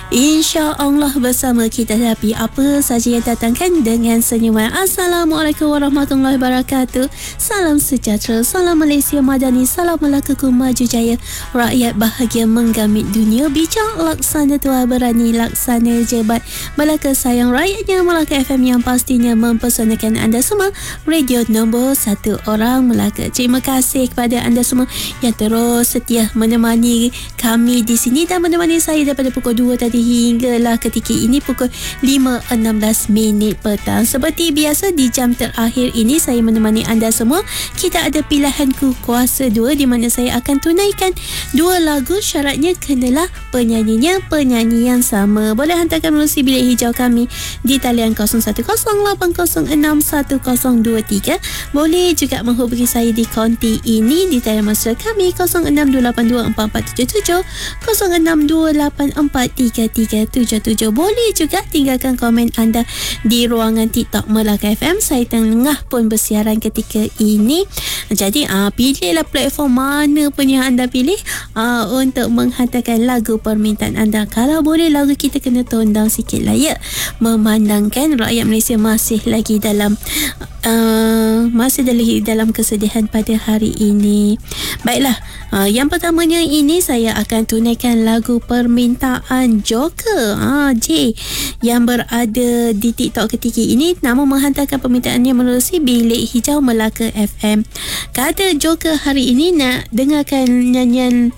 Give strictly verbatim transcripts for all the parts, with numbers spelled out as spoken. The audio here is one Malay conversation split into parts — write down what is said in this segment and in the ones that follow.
InsyaAllah bersama kita hadapi apa saja yang datangkan dengan senyuman. Assalamualaikum warahmatullahi wabarakatuh. Salam sejahtera, salam Malaysia Madani, salam Melaka Maju Jaya. Rakyat bahagia menggamit dunia, bijak laksana tua berani laksana jebat. Melaka sayang rakyatnya, Melaka F M yang pastinya mempersanakan anda semua. Radio nombor satu orang Melaka. Terima kasih kepada anda semua yang terus setia menemani kami di sini dan menemani saya daripada pukul dua tadi hinggalah ketika ini pukul lima enam belas minit petang. Seperti biasa di jam terakhir ini saya menemani anda semua. Kita ada pilihanku kuasa dua di mana saya akan tunaikan dua lagu. Syaratnya kenalah penyanyinya penyanyi yang sama. Boleh hantarkan melalui bilik hijau kami di talian kosong satu kosong lapan kosong enam satu kosong dua tiga. Boleh juga menghubungi saya di konti ini di talian mesra kami kosong enam dua lapan dua empat empat tujuh tujuh kosong enam dua lapan empat tiga tiga tujuh tujuh. Boleh juga tinggalkan komen anda di ruangan TikTok Melaka F M. Saya tengah pun bersiaran ketika ini. Jadi uh, pilihlah platform mana pun yang anda pilih uh, untuk menghantarkan lagu permintaan anda. Kalau boleh lagu kita kena tone down sikit lah ya, memandangkan rakyat Malaysia masih lagi dalam uh, masih lagi dalam kesedihan pada hari ini. Baiklah, uh, yang pertamanya ini saya akan tunaikan lagu permintaan Joker ha, J yang berada di TikTok ketika ini, namun menghantarkan permintaannya melalui bilik hijau Melaka F M. Kata Joker hari ini nak dengarkan nyanyian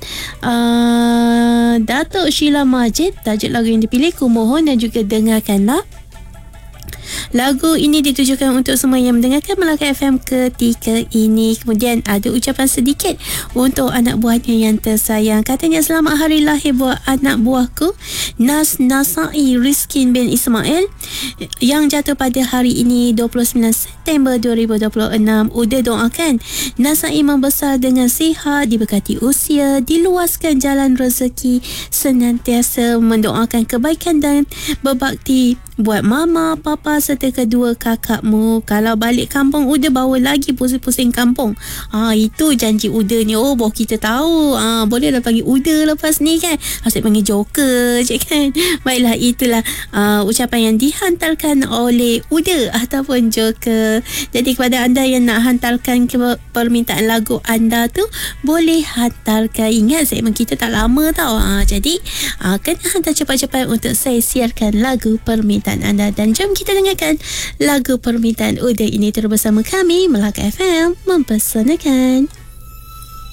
uh, Datuk Sheila Majid. Tajuk lagu yang dipilih Kumohon, dan juga dengarkanlah lagu ini ditujukan untuk semua yang mendengarkan Melaka F M ketika ini. Kemudian ada ucapan sedikit untuk anak buahnya yang tersayang. Katanya, selamat hari lahir buat anak buahku Nas Nasai Rizkin bin Ismail yang jatuh pada hari ini dua puluh sembilan September dua ribu dua puluh enam. Udah doakan Nasai membesar dengan sihat, diberkati usia, diluaskan jalan rezeki, senantiasa mendoakan kebaikan dan berbakti buat mama, papa serta kedua kakakmu. Kalau balik kampung Uda bawa lagi pusing-pusing kampung. Ah, itu janji Uda ni. Oh, baru kita tahu. Ah, bolehlah panggil Uda lepas ni kan. Asyik panggil Joker je kan. Baiklah, itulah uh, ucapan yang dihantarkan oleh Uda ataupun Joker. Jadi kepada anda yang nak hantarkan ke permintaan lagu anda tu, boleh hantarkan. Ingat segmen kita tak lama tau. Ah, jadi uh, kena hantar cepat-cepat untuk saya siarkan lagu permintaan anda. Dan jom kita dengarkan lagu permintaan Uda ini terus bersama kami Melaka F M mempersanakan.